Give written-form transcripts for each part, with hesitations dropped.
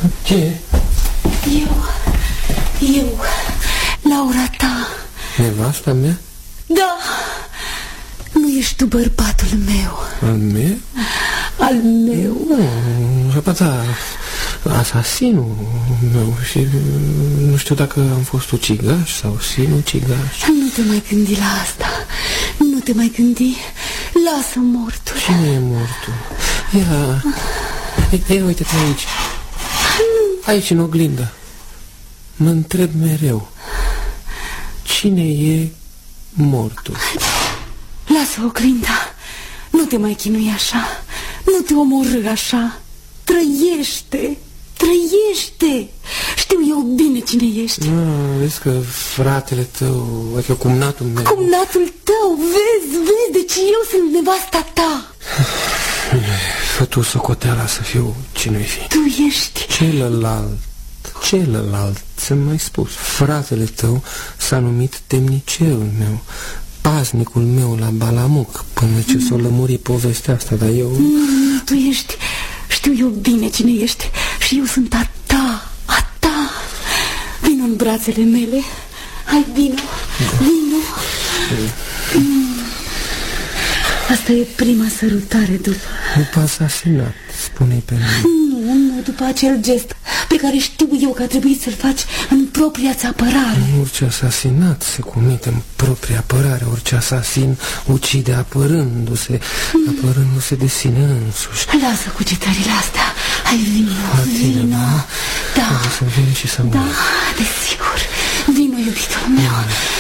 Ce? Eu, Laura ta. Nevasta mea? Da. Nu ești tu bărbatul meu. Al meu? Al meu. Da, asasinul meu. Și nu știu dacă am fost ucigaș sau sinucigaș. Nu te mai gândi la asta. Nu te mai gândi. Lasă mortul. Cine e mortul? Ia, uite-te aici. Aici, în oglindă. Mă întreb mereu. Cine e mortul? Lasă oglinda. Nu te mai chinui așa. Nu te omorâ așa. Trăiește. Trăiește. Știu eu bine cine ești. Vezi că fratele tău, adică cumnatul meu. Cumnatul tău, vezi, deci eu sunt nevasta ta. Fă tu socoteala să fiu cine-i fi. Tu ești Celălalt, ți-am mai spus. Fratele tău s-a numit temnicerul meu, paznicul meu la Balamuc, până ce s-o lămuri povestea asta, dar eu... Tu ești, știu eu bine cine ești. Și eu sunt a ta. Vino în brațele mele. Hai, vino. Asta e prima sărutare după asasinat, spune-i pe mine. Nu, după acel gest pe care știu eu că a trebuit să-l faci în propria-ți apărare. Orice asasinat se comite în propria apărare. Orice asasin ucide apărându-se de sine însuși. Lasă cugetările astea. Hai, vino. Da. Să vin și să mă... Da, desigur. Vino, iubitul meu.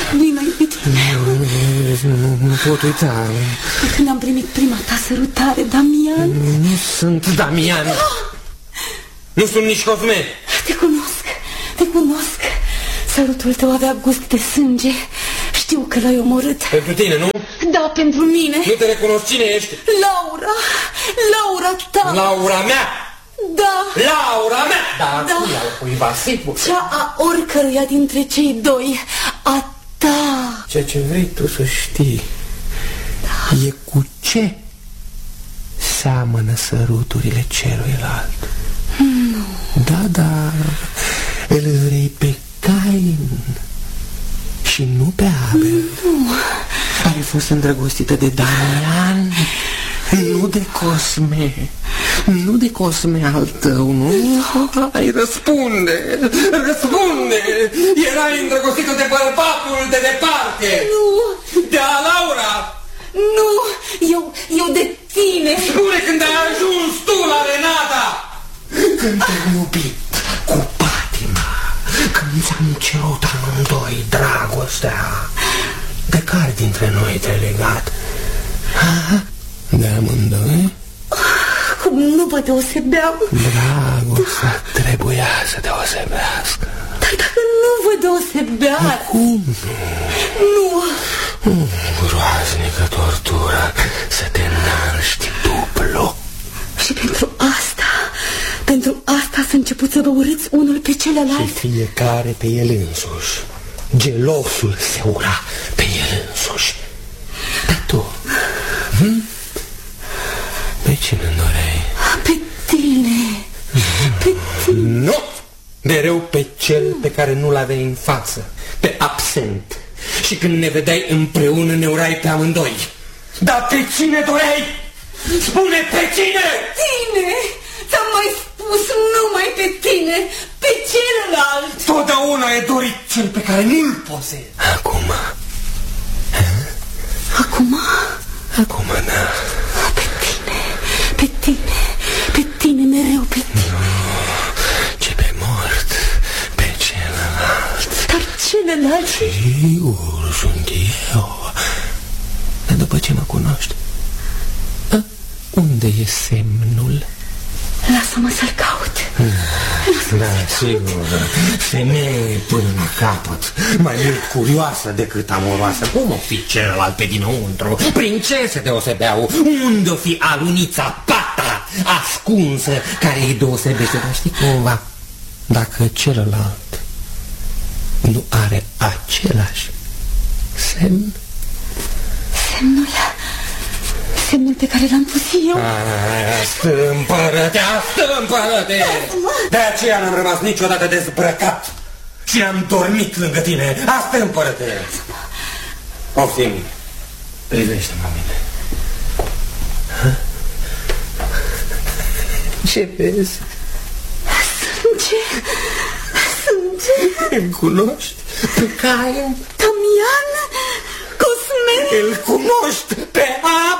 Nu pot uita. Când am primit prima ta sărutare, Damian. Nu sunt Damian. Nu sunt nici Cosme. Te cunosc. Sărutul tău avea gust de sânge. Știu că l-ai omorât. Pentru tine, nu? Da, pentru mine. Nu te recunosc, cine ești? Laura ta. Laura mea? Da. Laura mea? Da. Cuiva, sigur. Cea a oricăruia dintre cei doi. A ta. Ceea ce vrei tu să știi, da, e cu ce seamănă săruturile celuilalt. Nu. Da, îl vrei pe Cain și nu pe Abel. Nu. Ai fost îndrăgostită de Damian, nu de Cosme. Nu de Cosme al tău, nu? Hai, răspunde. Erai îndrăgostită de bărbatul de departe. Nu. De a Laura. Nu, eu de tine. Spune când ai ajuns tu la Renata. Când te-ai iubit cu patima, când ți-am cerut amândoi dragostea. De care dintre noi te-ai legat? De amândoi? Cum nu vă deosebeam? Dragostea trebuia să deosebească. Dar dacă nu vă deosebeam... Cum nu? Nu, groaznică tortură să te înălști dublu. Și pentru asta s-a început să vă urâți unul pe celălalt. Și fiecare pe el însuși. Gelosul se ura pe el însuși. Dar tu, pe cine doreai? Pe tine. Nu! Mereu pe cel pe care nu-l aveai în față. Pe absent. Și când ne vedeai împreună ne urai pe amândoi. Dar pe cine doreai? Spune, pe cine? Tine! Ți-am mai spus, numai pe tine. Pe celălalt. Totdeauna e dorit cel pe care nu-l posezi. Acum, da. Pe tine, mereu pe tine. Nu, ci pe mort, pe celălalt. Dar celălalt? Sigur, sunt eu. Dar după ce mă cunoști, unde e semnul? Lasă-mă să-l caut. Da, sigur. Femeie până la capăt, mai mult curioasă decât amoroasă. Cum o fi celălalt pe dinăuntru? Prin ce se deosebeau? Unde o fi alunița patra ascunsă care îi deosebește? Dar știi cumva, dacă celălalt nu are același semn? semnul pe care l-am pus eu. Stâmpără-te, stâmpără-te! De aceea n-am rămas niciodată dezbrăcat și am dormit lângă tine. Stâmpără-te! Oftim, privește-mă mine. Ce vezi? Sânge, sânge. Îl cunoști pe Caio? Damian Cosme. Îl cunoști pe